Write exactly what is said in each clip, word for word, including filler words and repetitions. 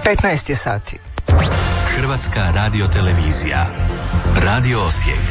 petnaest je sati. Hrvatska radiotelevizija. Radio Osijek.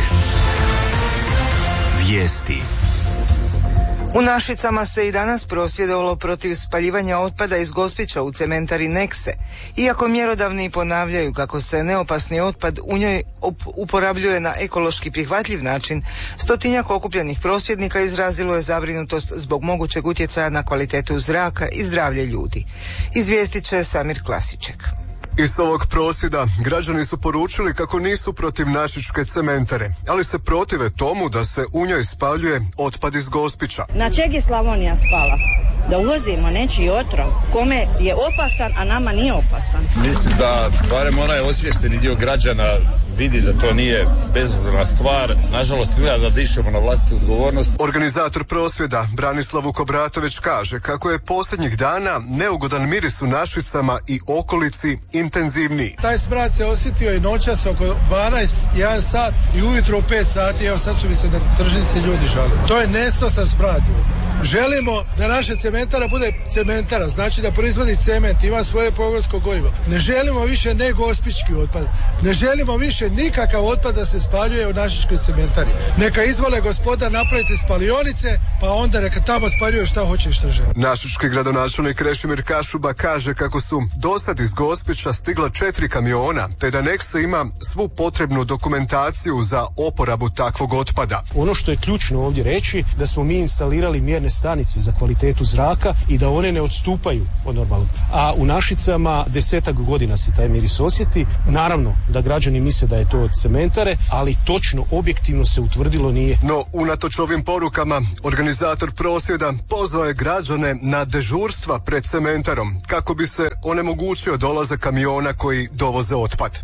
Vijesti. U Našicama se i danas prosvjedovalo protiv spaljivanja otpada iz Gospića u cementari Nekse. Iako mjerodavni ponavljaju kako se neopasni otpad u njoj uporabljuje na ekološki prihvatljiv način, stotinjak okupljenih prosvjednika izrazilo je zabrinutost zbog mogućeg utjecaja na kvalitetu zraka i zdravlje ljudi. Izvijestit će Samir Klasiček. Iz ovog prosvjeda građani su poručili kako nisu protiv našičke cementare, ali se protive tomu da se u njoj spaljuje otpad iz Gospića. Na čeg je Slavonija spala? Da uvozimo nečiji otrov, kome je opasan, a nama nije opasan. Mislim da barem onaj osviješteni dio građana vidi da to nije bezazlena stvar. Nažalost, izgleda da dišemo na vlastitu odgovornost. Organizator prosvjeda Branislav Vukobratović kaže kako je posljednjih dana neugodan miris u Našicama i okolici intenzivniji. Taj smrad se osjetio i noćas oko dvanaest, jedan sat i ujutro u pet sati. Evo sad su mi se na tržnici ljudi žali. To je nestosan smrad. Želimo da naša cementara bude cementara, znači da proizvodi cement, ima svoje pogonsko gorivo. Ne želimo više ne gospički otpad. Ne želimo više nikakav otpad da se spaljuje u našičkoj cementari. Neka izvole gospoda napraviti spalionice, pa onda neka tamo spaljuju šta hoće i šta žele. Našički gradonačelnik Krešimir Kašuba kaže kako su dosad iz Gospića stigla četiri kamiona, te da Neksa ima svu potrebnu dokumentaciju za oporabu takvog otpada. Ono što je ključno ovdje reći, da smo mi instalirali mjerne stanice za kvalitetu zraka i da one ne odstupaju od normalnog. A u Našicama desetak godina se taj miris osjeti. Naravno da građani misle da je to od cementare, ali točno, objektivno se utvrdilo nije. No, unatoč ovim porukama, organizator prosvjeda pozvao je građane na dežurstva pred cementarom, kako bi se onemogućio dolazak kamiona koji dovoze otpad.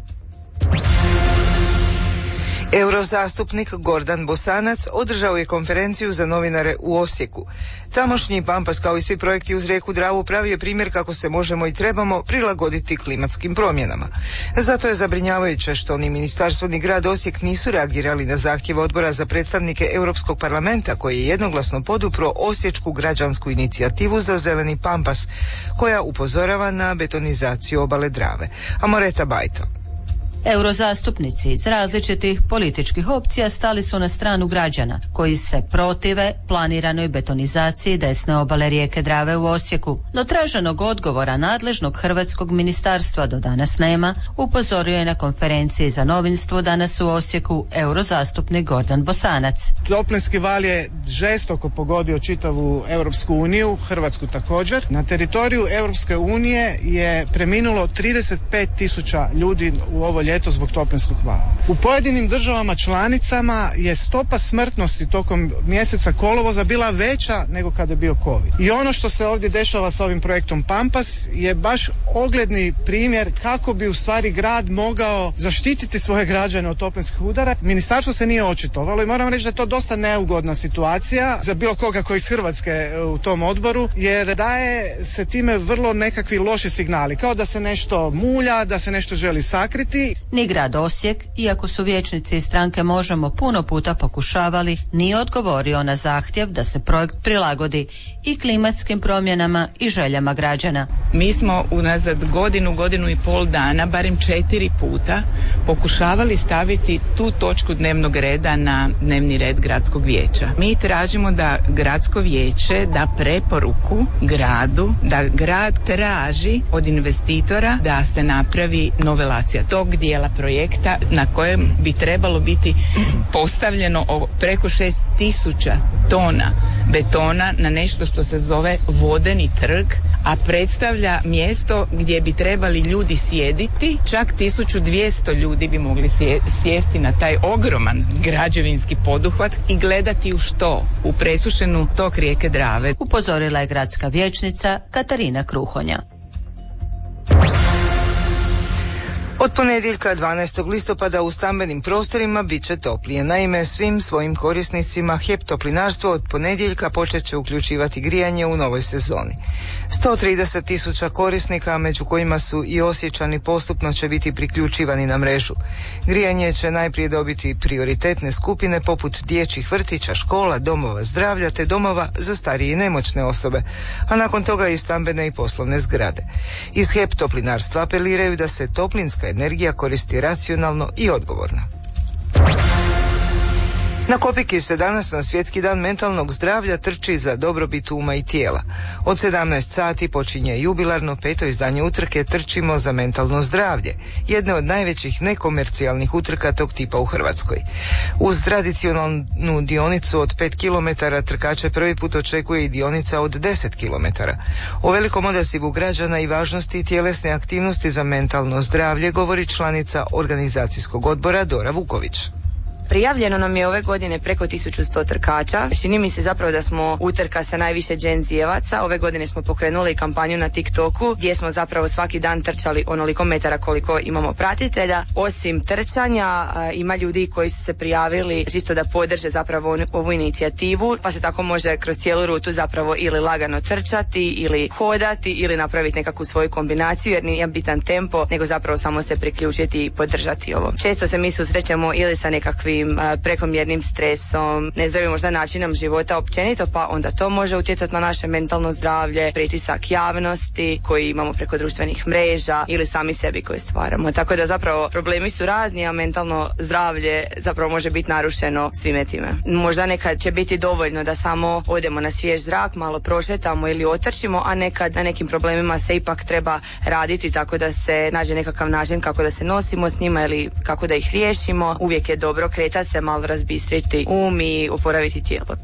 Eurozastupnik Gordan Bosanac održao je konferenciju za novinare u Osijeku. Tamošnji Pampas, kao i svi projekti uz rijeku Dravu, pravi je primjer kako se možemo i trebamo prilagoditi klimatskim promjenama. Zato je zabrinjavajuće što ni ministarstvo ni grad Osijek nisu reagirali na zahtjev odbora za predstavnike Europskog parlamenta, koji je jednoglasno podupro osječku građansku inicijativu za zeleni Pampas, koja upozorava na betonizaciju obale Drave. Amoreta Bajto. Eurozastupnici iz različitih političkih opcija stali su na stranu građana koji se protive planiranoj betonizaciji desne obale rijeke Drave u Osijeku. No traženog odgovora nadležnog hrvatskog ministarstva do danas nema, upozorio je na konferenciji za novinstvo danas u Osijeku eurozastupnik Gordan Bosanac. Toplinski val je žestoko pogodio čitavu Europsku uniju, Hrvatsku također. Na teritoriju Europske unije je preminulo trideset pet tisuća ljudi u ovo ljeto zbog toplinskog vala. U pojedinim državama članicama je stopa smrtnosti tokom mjeseca kolovoza bila veća nego kada je bio COVID. I ono što se ovdje dešava s ovim projektom Pampas je baš ogledni primjer kako bi u stvari grad mogao zaštititi svoje građane od toplinskih udara. Ministarstvo se nije očitovalo i moram reći da je to dosta neugodna situacija za bilo koga koji iz Hrvatske u tom odboru, jer daje se time vrlo nekakvi loši signali, kao da se nešto mulja, da se nešto želi sakriti. Ni grad Osijek, iako su vijećnici iz stranke Možemo puno puta pokušavali, nije odgovorio na zahtjev da se projekt prilagodi i klimatskim promjenama i željama građana. Mi smo unazad godinu, godinu i pol dana, barem četiri puta, pokušavali staviti tu točku dnevnog reda na dnevni red gradskog vijeća. Mi tražimo da gradsko vijeće da preporuku gradu, da grad traži od investitora da se napravi novelacija tog dijela projekta na kojem bi trebalo biti postavljeno preko šest tisuća tona betona na nešto što se zove Vodeni trg, a predstavlja mjesto gdje bi trebali ljudi sjediti. Čak tisuću dvjesto ljudi bi mogli sjesti na taj ogroman građevinski poduhvat i gledati u što? U presušenu tok rijeke Drave. Upozorila je gradska vijećnica Katarina Kruhonja. Od ponedjeljka dvanaestog listopada u stambenim prostorima bit će toplije. Naime, svim svojim korisnicima H E P Toplinarstvo od ponedjeljka počet će uključivati grijanje u novoj sezoni. sto trideset tisuća korisnika, među kojima su i Osječani, postupno će biti priključivani na mrežu. Grijanje će najprije dobiti prioritetne skupine poput dječjih vrtića, škola, domova zdravlja te domova za starije i nemoćne osobe, a nakon toga i stambene i poslovne zgrade. Iz H E P Toplinarstva apeliraju da se toplinska energija koristi racionalno i odgovorno. Na Kopiki se danas na Svjetski dan mentalnog zdravlja trči za dobrobit uma i tijela. Od sedamnaest sati počinje jubilarno peto izdanje utrke Trčimo za mentalno zdravlje, jedne od najvećih nekomercijalnih utrka tog tipa u Hrvatskoj. Uz tradicionalnu dionicu od pet kilometara trkače prvi put očekuje i dionica od deset kilometara. O velikom odazivu građana i važnosti tjelesne aktivnosti za mentalno zdravlje govori članica organizacijskog odbora Dora Vuković. Prijavljeno nam je ove godine preko tisuću sto trkača. Čini mi se zapravo da smo utrka sa najviše Gen Z-evaca. Ove godine smo pokrenuli kampanju na TikToku gdje smo zapravo svaki dan trčali onoliko metara koliko imamo pratitelja. Osim trčanja, ima ljudi koji su se prijavili čisto da podrže zapravo ovu inicijativu, pa se tako može kroz cijelu rutu zapravo ili lagano trčati ili hodati ili napraviti nekakvu svoju kombinaciju, jer nije bitan tempo, nego zapravo samo se priključiti i podržati ovo. Često se mi susrećemo ili sa nekakvim prekomjernim stresom, nezdravim možda načinom života općenito, pa onda to može utjecati na naše mentalno zdravlje, pritisak javnosti koji imamo preko društvenih mreža ili sami sebi koji stvaramo. Tako da zapravo problemi su razni, a mentalno zdravlje zapravo može biti narušeno svime time. Možda nekad će biti dovoljno da samo odemo na svjež zrak, malo prošetamo ili otrčimo, a nekad na nekim problemima se ipak treba raditi tako da se nađe nekakav način kako da se nosimo s njima ili kako da ih riješimo. Uvijek je dobro kretati se, malo razbistriti um i oporaviti tijelo.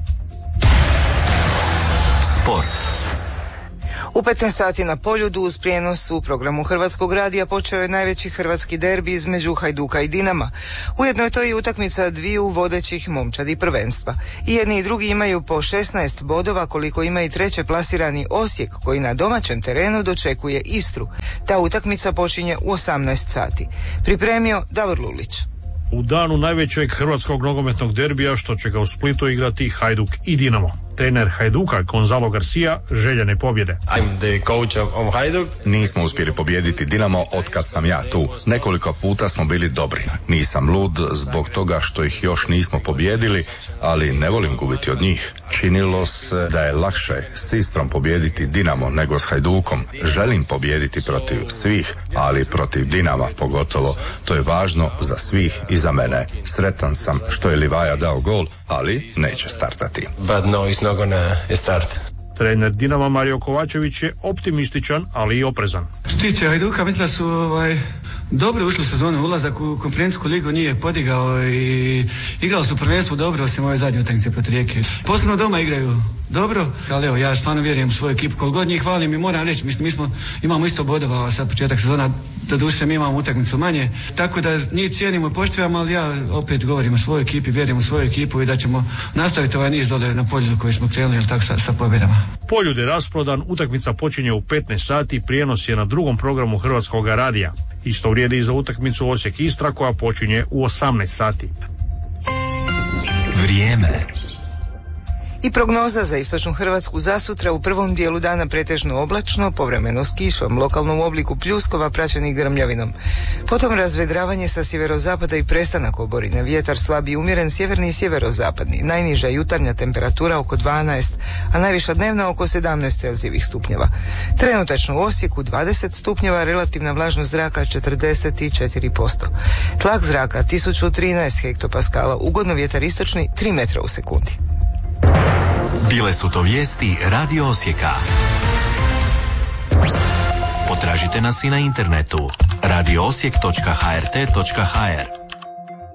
Sport. U petnaest sati na Poljudu uz prijenos u programu Hrvatskog radija počeo je najveći hrvatski derbi između Hajduka i Dinama. Ujedno je to i utakmica dviju vodećih momčadi prvenstva. I jedni i drugi imaju po šesnaest bodova, koliko ima i treće plasirani Osijek, koji na domaćem terenu dočekuje Istru. Ta utakmica počinje u osamnaest sati. Pripremio Davor Lulić. U danu najvećeg hrvatskog nogometnog derbija što će ga u Splitu igrati Hajduk i Dinamo. Trener Hajduka, Gonzalo Garcia, željene pobjede. I'm the coach of, of Hajduk. Nismo uspjeli pobijediti Dinamo otkad sam ja tu. Nekoliko puta smo bili dobri. Nisam lud zbog toga što ih još nismo pobijedili, ali ne volim gubiti od njih. Činilo se da je lakše s Istrom pobijediti Dinamo nego s Hajdukom. Želim pobijediti protiv svih, ali protiv Dinama pogotovo. To je važno za svih i za mene. Sretan sam što je Livaja dao gol, ali neće startati. But no, it's not gonna start. Trener Dinama Mario Kovačević je optimističan, ali i oprezan. Što tiče Hajduka, mislim da su ovaj, dobro ušli u sezonu, ulazak u konferencijsku ligu nije podigao i igrali su prvenstvo dobro, osim ove zadnje utakmice protiv Rijeke. Posebno doma igraju dobro, ali evo, ja stvarno vjerujem u svoju ekipu, koliko god njih hvalim i moram reći, mislim, mi smo, imamo isto bodova sad početak sezona, do duše mi imamo utakmicu manje, tako da njih cijenimo i poštivamo, ali ja opet govorim o svojoj ekipi, vjerujem u svoju ekipu i da ćemo nastaviti ovaj niz dole na Poljudu koji smo krenuli, jel tako, sa, sa pobjedama. Poljud je rasprodan, utakmica počinje u petnaest sati, prijenos je na drugom programu Hrvatskog radija. Isto vrijedi i za utakmicu Osijek Istra koja počinje u osamnaest sati. Vrijeme. I prognoza za istočnu Hrvatsku za sutra: u prvom dijelu dana pretežno oblačno, povremeno s kišom, lokalnom obliku pljuskova praćenih grmljavinom. Potom razvedravanje sa sjeverozapada i prestanak oborine, vjetar slab i umjeren sjeverni i sjeverozapadni, najniža jutarnja temperatura oko dvanaest, a najviša dnevna oko sedamnaest celzijevih stupnjeva. Trenutačno u Osijeku dvadeset stupnjeva, relativna vlažnost zraka četrdeset četiri posto. Tlak zraka tisuću trinaest hektopaskala, ugodno vjetar istočni tri metra u sekundi. Bile su to vijesti Radio Osijeka. Potražite nas i na internetu radio osijek točka h r t točka h r.